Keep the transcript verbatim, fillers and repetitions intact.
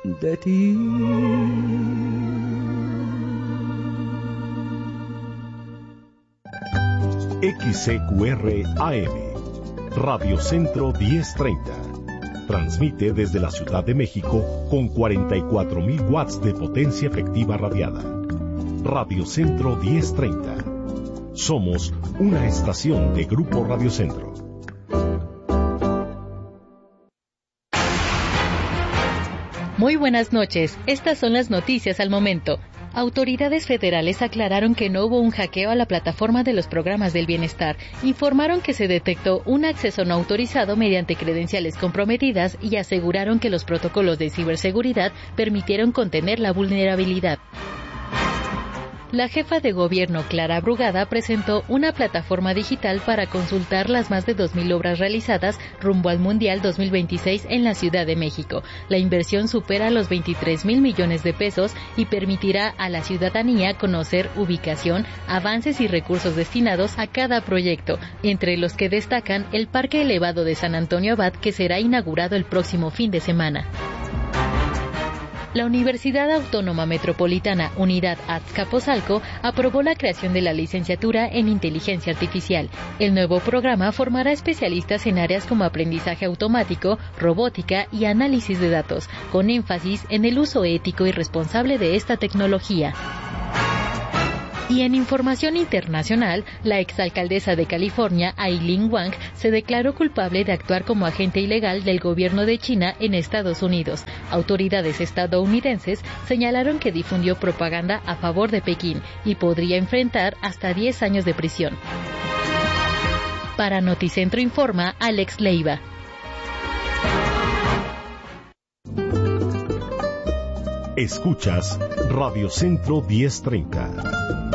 de ti. X C Q R A M, Radio Centro diez treinta. Transmite desde la Ciudad de México con cuarenta y cuatro mil watts de potencia efectiva radiada. Radio Centro diez treinta. Somos una estación de Grupo Radio Centro. Muy buenas noches, estas son las noticias al momento. Autoridades federales aclararon que no hubo un hackeo a la plataforma de los programas del bienestar. Informaron que se detectó un acceso no autorizado mediante credenciales comprometidas y aseguraron que los protocolos de ciberseguridad permitieron contener la vulnerabilidad. La jefa de gobierno, Clara Brugada, presentó una plataforma digital para consultar las más de dos mil obras realizadas rumbo al Mundial dos mil veintiséis en la Ciudad de México. La inversión supera los veintitrés mil millones de pesos y permitirá a la ciudadanía conocer ubicación, avances y recursos destinados a cada proyecto, entre los que destacan el Parque Elevado de San Antonio Abad, que será inaugurado el próximo fin de semana. La Universidad Autónoma Metropolitana Unidad Azcapotzalco aprobó la creación de la licenciatura en Inteligencia Artificial. El nuevo programa formará especialistas en áreas como aprendizaje automático, robótica y análisis de datos, con énfasis en el uso ético y responsable de esta tecnología. Y en información internacional, la exalcaldesa de California, Aileen Wang, se declaró culpable de actuar como agente ilegal del gobierno de China en Estados Unidos. Autoridades estadounidenses señalaron que difundió propaganda a favor de Pekín y podría enfrentar hasta diez años de prisión. Para Noticentro informa Alex Leiva. Escuchas Radio Centro diez treinta.